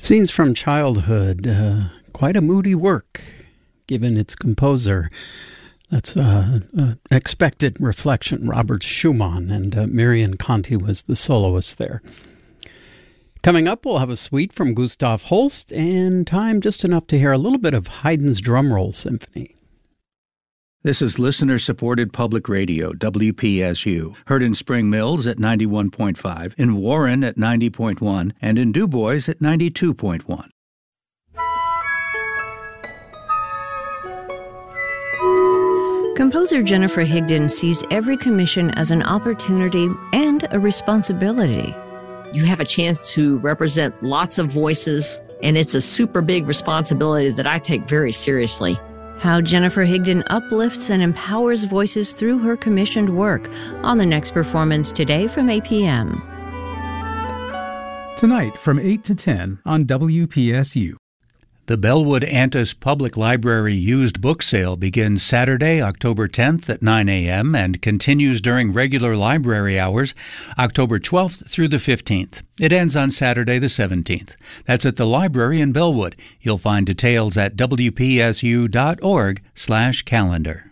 Scenes from Childhood, quite a moody work, given its composer. That's expected reflection. Robert Schumann, and Marion Conti was the soloist there. Coming up, we'll have a suite from Gustav Holst, and time just enough to hear a little bit of Haydn's Drumroll Symphony. This is listener-supported public radio, WPSU, heard in Spring Mills at 91.5, in Warren at 90.1, and in Du Bois at 92.1. Composer Jennifer Higdon sees every commission as an opportunity and a responsibility. You have a chance to represent lots of voices, and it's a super big responsibility that I take very seriously. How Jennifer Higdon uplifts and empowers voices through her commissioned work on the next performance today from 8 p.m. Tonight from 8 to 10 on WPSU. The Bellwood Antis Public Library used book sale begins Saturday, October 10th at 9 a.m. and continues during regular library hours, October 12th through the 15th. It ends on Saturday the 17th. That's at the library in Bellwood. You'll find details at wpsu.org/calendar.